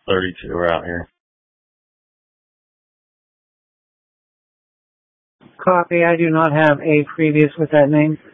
32 are out here. Copy. I do not have a previous with that name.